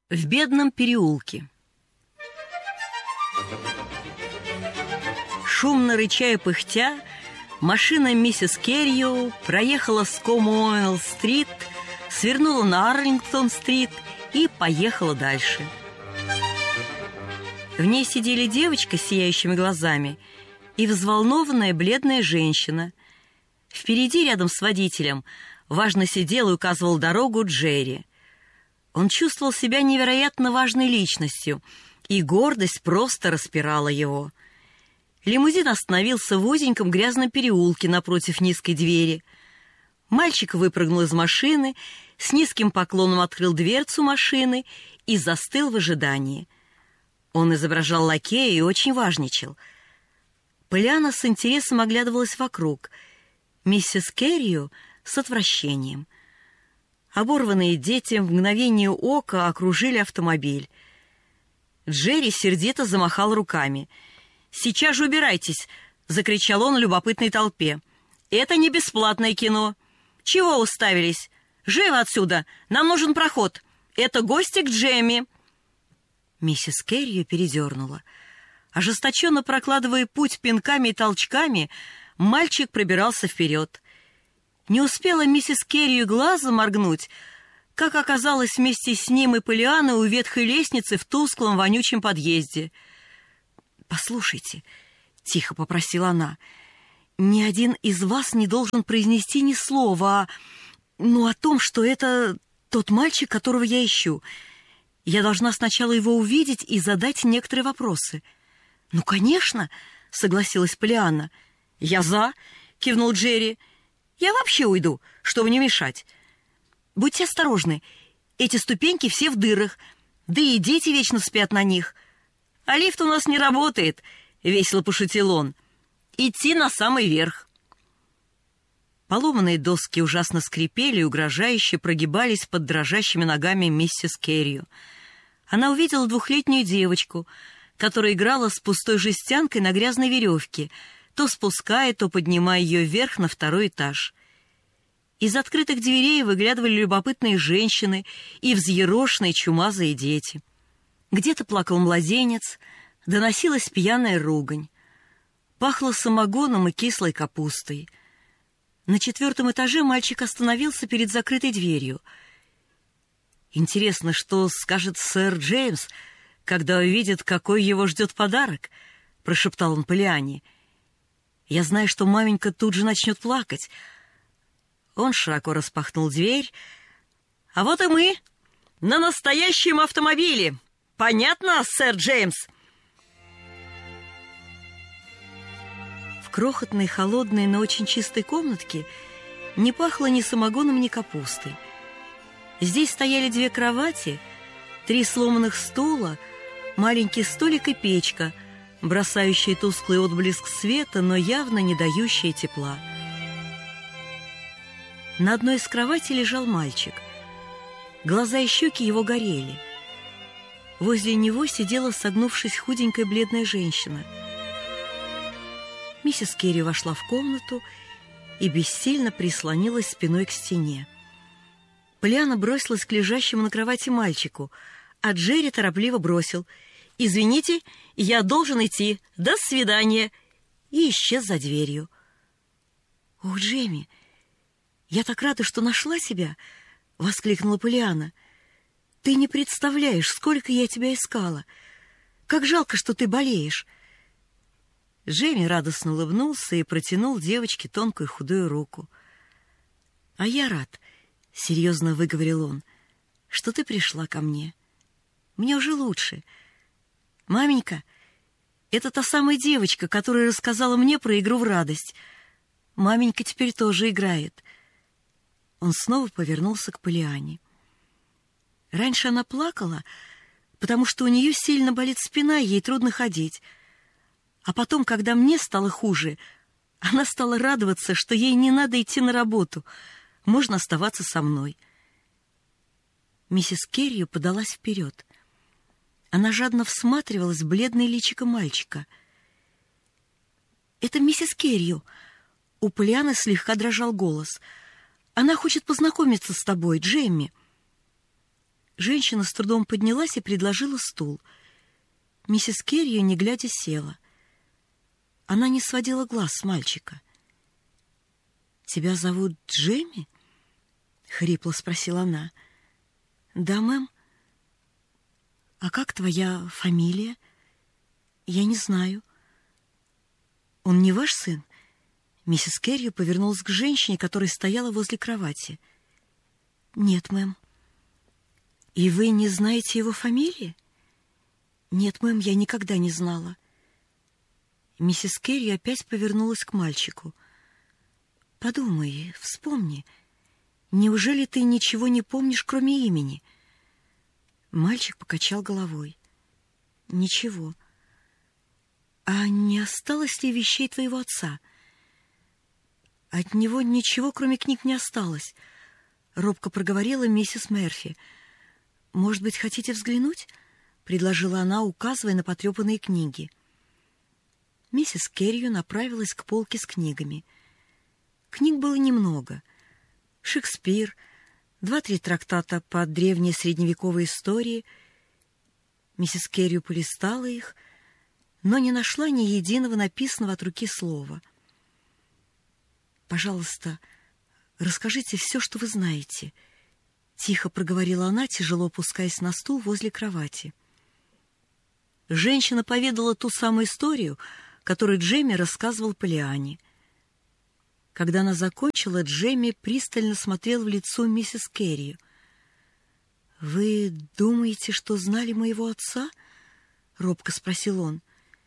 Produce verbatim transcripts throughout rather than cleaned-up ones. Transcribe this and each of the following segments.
В бедном переулке. Шумно рыча и пыхтя, машина миссис Керрию проехала с Комуэлл-стрит, свернула на Арлингтон-стрит и поехала дальше. В ней сидели девочка с сияющими глазами и взволнованная бледная женщина. Впереди, рядом с водителем, важно сидел и указывал дорогу Джерри. Он чувствовал себя невероятно важной личностью, и гордость просто распирала его. Лимузин остановился в узеньком грязном переулке напротив низкой двери. Мальчик выпрыгнул из машины, с низким поклоном открыл дверцу машины и застыл в ожидании. Он изображал лакея и очень важничал. Полианна с интересом оглядывалась вокруг. Миссис Керрию с отвращением. Оборванные дети в мгновение ока окружили автомобиль. Джерри сердито замахал руками. «Сейчас же убирайтесь!» — закричал он любопытной толпе. «Это не бесплатное кино! Чего уставились? Живо отсюда! Нам нужен проход! Это гости к Джемми!» Миссис Керрию передернула. Ожесточенно прокладывая путь пинками и толчками, мальчик пробирался вперед. Не успела миссис Керрию глазом моргнуть, как оказалось вместе с ним и Полианна у ветхой лестницы в тусклом вонючем подъезде. «Послушайте», — тихо попросила она, — «ни один из вас не должен произнести ни слова о... ну, о том, что это тот мальчик, которого я ищу. Я должна сначала его увидеть и задать некоторые вопросы». «Ну, конечно», — согласилась Полианна. «Я за», — кивнул Джерри. «Я вообще уйду, чтобы не мешать. Будьте осторожны, эти ступеньки все в дырах, да и дети вечно спят на них. А лифт у нас не работает», — весело пошутил он. «Идти на самый верх». Поломанные доски ужасно скрипели и угрожающе прогибались под дрожащими ногами миссис Керрию. Она увидела двухлетнюю девочку, которая играла с пустой жестянкой на грязной веревке, то спуская, то поднимая ее вверх на второй этаж. Из открытых дверей выглядывали любопытные женщины и взъерошенные чумазые дети. Где-то плакал младенец, доносилась пьяная ругань. Пахло самогоном и кислой капустой. На четвертом этаже мальчик остановился перед закрытой дверью. «Интересно, что скажет сэр Джеймс, когда увидит, какой его ждет подарок?» — прошептал он Полианне. «Я знаю, что маменька тут же начнет плакать». Он широко распахнул дверь. «А вот и мы на настоящем автомобиле. Понятно, сэр Джеймс?» В крохотной, холодной, но очень чистой комнатке не пахло ни самогоном, ни капустой. Здесь стояли две кровати, три сломанных стула, маленький столик и печка, бросающая тусклый отблеск света, но явно не дающая тепла. На одной из кроватей лежал мальчик. Глаза и щеки его горели. Возле него сидела, согнувшись, худенькая бледная женщина. Миссис Керри вошла в комнату и бессильно прислонилась спиной к стене. Полианна бросилась к лежащему на кровати мальчику, а Джерри торопливо бросил: «Извините, я должен идти. До свидания!» и исчез за дверью. «Ох, Джемми, я так рада, что нашла тебя!» — воскликнула Полианна. «Ты не представляешь, сколько я тебя искала! Как жалко, что ты болеешь!» Джемми радостно улыбнулся и протянул девочке тонкую худую руку. «А я рад», — серьезно выговорил он, — «что ты пришла ко мне. Мне уже лучше. Маменька, это та самая девочка, которая рассказала мне про игру в радость. Маменька теперь тоже играет». Он снова повернулся к Полианне. Раньше она плакала, потому что у нее сильно болит спина, и ей трудно ходить. А потом, когда мне стало хуже, она стала радоваться, что ей не надо идти на работу, можно оставаться со мной. Миссис Керрию подалась вперед. Она жадно всматривалась в бледное личико мальчика. «Это миссис Керрию!» У Полианны слегка дрожал голос. «Она хочет познакомиться с тобой, Джемми». Женщина с трудом поднялась и предложила стул. Миссис Керрию, не глядя, села. Она не сводила глаз с мальчика. «Тебя зовут Джемми?» — хрипло спросила она. «Да, мэм». «А как твоя фамилия?» «Я не знаю». «Он не ваш сын?» Миссис Керрию повернулась к женщине, которая стояла возле кровати. «Нет, мэм». «И вы не знаете его фамилии?» «Нет, мэм, я никогда не знала». Миссис Керрию опять повернулась к мальчику. «Подумай, вспомни. Неужели ты ничего не помнишь, кроме имени?» Мальчик покачал головой. «Ничего». «А не осталось ли вещей твоего отца?» «От него ничего, кроме книг, не осталось», — робко проговорила миссис Мерфи. «Может быть, хотите взглянуть?» — предложила она, указывая на потрепанные книги. Миссис Керрию направилась к полке с книгами. Книг было немного. Шекспир, два-три трактата по древней средневековой истории. Миссис Керрию полистала их, но не нашла ни единого написанного от руки слова. «Пожалуйста, расскажите все, что вы знаете», — тихо проговорила она, тяжело опускаясь на стул возле кровати. Женщина поведала ту самую историю, которую Джемми рассказывал Полианне. Когда она закончила, Джемми пристально смотрел в лицо миссис Керрию. «Вы думаете, что знали моего отца?» — робко спросил он.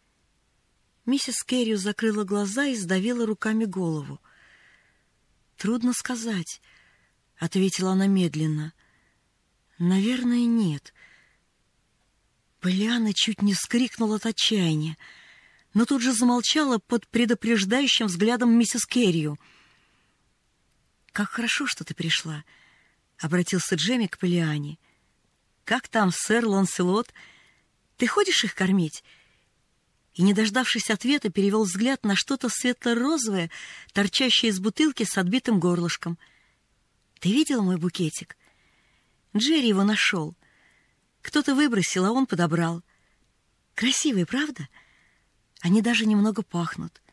Миссис Керрию закрыла глаза и сдавила руками голову. «Трудно сказать», — ответила она медленно. «Наверное, нет». Полианна чуть не вскрикнула от отчаяния, но тут же замолчала под предупреждающим взглядом миссис Керрию. «Как хорошо, что ты пришла», — обратился Джемми к Полианне. «Как там сэр Ланселот? Ты ходишь их кормить?» И, не дождавшись ответа, перевел взгляд на что-то светло-розовое, торчащее из бутылки с отбитым горлышком. «Ты видел мой букетик? Джерри его нашел. Кто-то выбросил, а он подобрал. Красивый, правда? Они даже немного пахнут».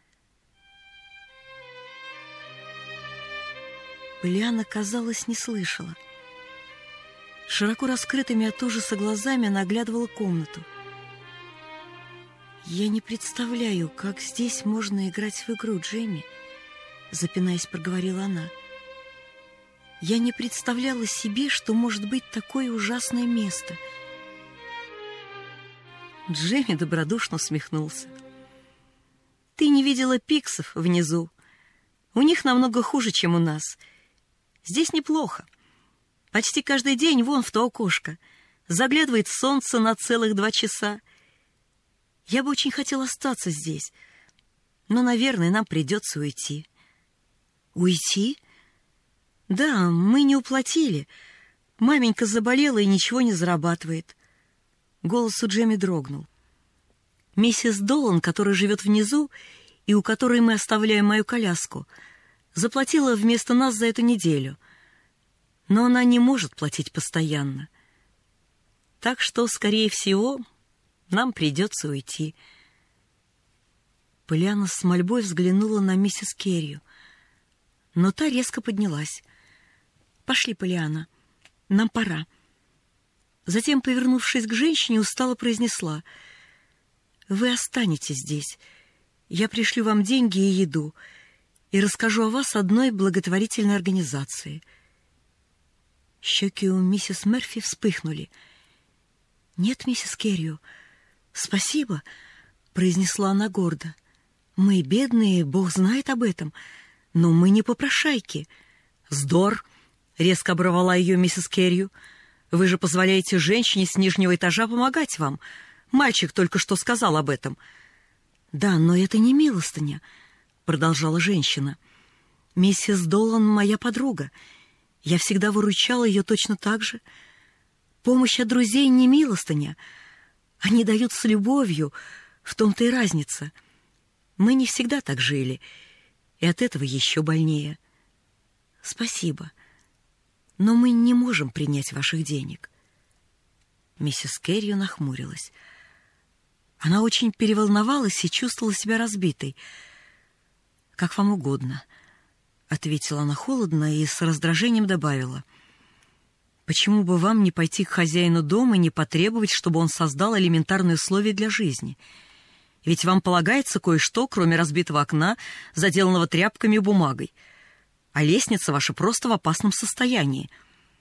Полианна, казалось, не слышала. Широко раскрытыми от ужаса глазами она оглядывала комнату. «Я не представляю, как здесь можно играть в игру, Джемми», — запинаясь, проговорила она. «Я не представляла себе, что может быть такое ужасное место». Джемми добродушно усмехнулся. «Ты не видела пиксов внизу. У них намного хуже, чем у нас. Здесь неплохо. Почти каждый день вон в то окошко заглядывает солнце на целых два часа. Я бы очень хотел остаться здесь, но, наверное, нам придется уйти». «Уйти?» «Да, мы не уплатили. Маменька заболела и ничего не зарабатывает». Голос у Джемми дрогнул. «Миссис Долан, которая живет внизу и у которой мы оставляем мою коляску, заплатила вместо нас за эту неделю, но она не может платить постоянно. Так что, скорее всего, нам придется уйти». Полианна с мольбой взглянула на миссис Керрию, но та резко поднялась. «Пошли, Полианна, нам пора». Затем, повернувшись к женщине, устало произнесла: «Вы останетесь здесь. Я пришлю вам деньги и еду и расскажу о вас одной благотворительной организации». Щеки у миссис Мерфи вспыхнули. «Нет, миссис Керрию, спасибо», — произнесла она гордо. «Мы бедные, Бог знает об этом, но мы не попрошайки». «Вздор!» — резко оборвала ее миссис Керрию. «Вы же позволяете женщине с нижнего этажа помогать вам. Мальчик только что сказал об этом». «Да, но это не милостыня», — продолжала женщина. «Миссис Долан моя подруга. Я всегда выручала ее точно так же. Помощь от друзей не милостыня. Они дают с любовью, в том-то и разница. Мы не всегда так жили, и от этого еще больнее. Спасибо, но мы не можем принять ваших денег». Миссис Керрию нахмурилась. Она очень переволновалась и чувствовала себя разбитой. «Как вам угодно», — ответила она холодно и с раздражением добавила. «Почему бы вам не пойти к хозяину дома и не потребовать, чтобы он создал элементарные условия для жизни? Ведь вам полагается кое-что, кроме разбитого окна, заделанного тряпками и бумагой. А лестница ваша просто в опасном состоянии».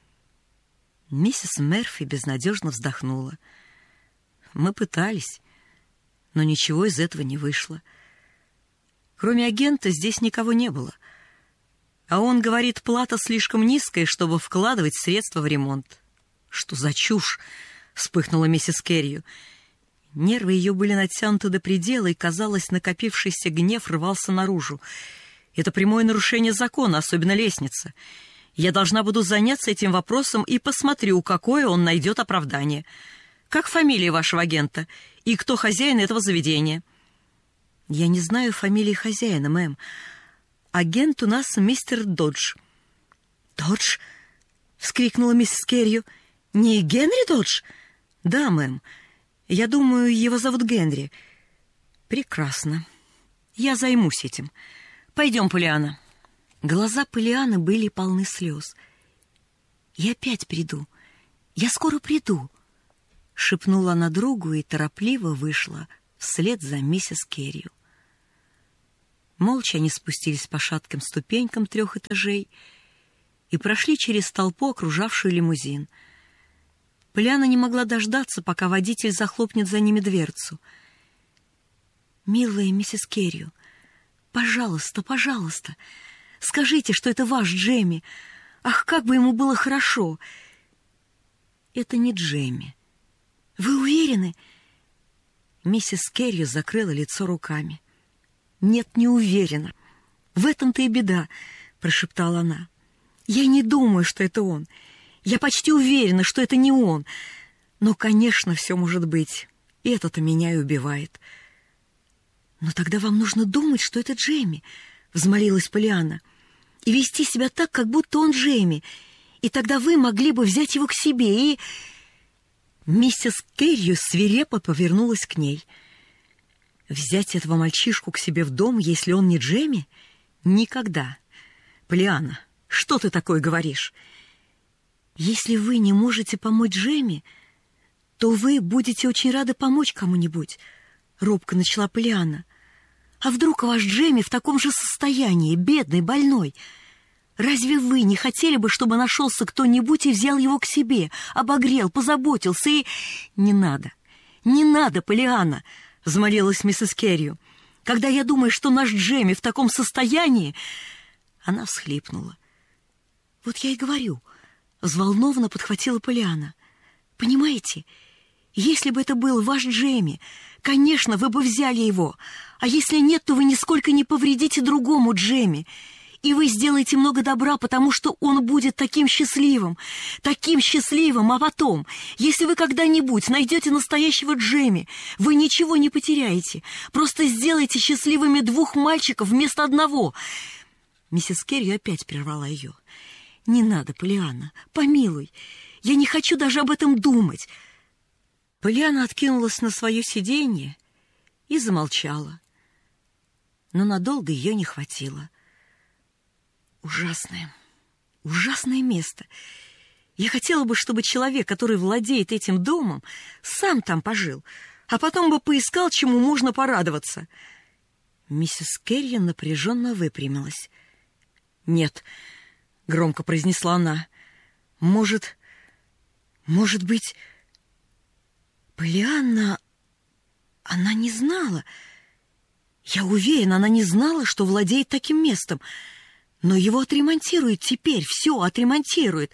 Миссис Мерфи безнадежно вздохнула. «Мы пытались, но ничего из этого не вышло. Кроме агента здесь никого не было. А он говорит, плата слишком низкая, чтобы вкладывать средства в ремонт». «Что за чушь?» — вспыхнула миссис Керрию. Нервы ее были натянуты до предела, и, казалось, накопившийся гнев рвался наружу. «Это прямое нарушение закона, особенно лестница. Я должна буду заняться этим вопросом и посмотрю, какое он найдет оправдание. Как фамилия вашего агента? И кто хозяин этого заведения?» «Я не знаю фамилии хозяина, мэм. Агент у нас мистер Додж». «Додж?» — вскрикнула миссис Керрию. «Не Генри Додж?» «Да, мэм. Я думаю, его зовут Генри». «Прекрасно. Я займусь этим. Пойдем, Полианна». Глаза Полианны были полны слез. «Я опять приду. Я скоро приду», — шепнула она другу и торопливо вышла вслед за миссис Керрию. Молча они спустились по шатким ступенькам трех этажей и прошли через толпу, окружавшую лимузин. Полианна не могла дождаться, пока водитель захлопнет за ними дверцу. «Милая миссис Керрию, пожалуйста, пожалуйста, скажите, что это ваш Джемми. Ах, как бы ему было хорошо!» «Это не Джемми». «Вы уверены?» Миссис Керрию закрыла лицо руками. «Нет, не уверена. В этом-то и беда», — прошептала она. «Я не думаю, что это он. Я почти уверена, что это не он. Но, конечно, все может быть. И это-то меня и убивает». «Но тогда вам нужно думать, что это Джемми», — взмолилась Полианна, «и вести себя так, как будто он Джемми. И тогда вы могли бы взять его к себе и...» Миссис Керрию свирепо повернулась к ней. «Взять этого мальчишку к себе в дом, если он не Джемми? Никогда. Полианна, что ты такое говоришь?» «Если вы не можете помочь Джемми, то вы будете очень рады помочь кому-нибудь», — робко начала Полианна. «А вдруг ваш Джемми в таком же состоянии, бедный, больной? Разве вы не хотели бы, чтобы нашелся кто-нибудь и взял его к себе, обогрел, позаботился и...» «Не надо, не надо, Полианна», — взмолилась миссис Керрию. «Когда я думаю, что наш Джемми в таком состоянии...» Она всхлипнула. «Вот я и говорю», — взволнованно подхватила Полианна. «Понимаете, если бы это был ваш Джемми, конечно, вы бы взяли его, а если нет, то вы нисколько не повредите другому Джемми. И вы сделаете много добра, потому что он будет таким счастливым, таким счастливым, а потом, если вы когда-нибудь найдете настоящего Джемми, вы ничего не потеряете, просто сделайте счастливыми двух мальчиков вместо одного». Миссис Керрию опять прервала ее. «Не надо, Полианна, помилуй, я не хочу даже об этом думать». Полианна откинулась на свое сиденье и замолчала, но надолго ее не хватило. Ужасное, ужасное место. Я хотела бы, чтобы человек, который владеет этим домом, сам там пожил, а потом бы поискал, чему можно порадоваться. Миссис Керрию напряженно выпрямилась. «Нет», — громко произнесла она, — «может, может быть...» Полианна, она не знала. Я уверена, она не знала, что владеет таким местом. Но его отремонтируют теперь, все отремонтируют.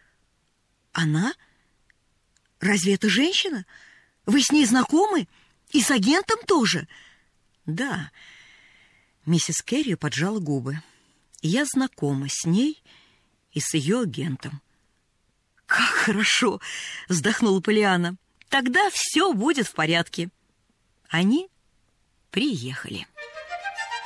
Она? Разве это женщина? Вы с ней знакомы? И с агентом тоже? Да. Миссис Керрию поджала губы. Я знакома с ней и с ее агентом. Как хорошо, вздохнула Полианна. Тогда все будет в порядке. Они приехали.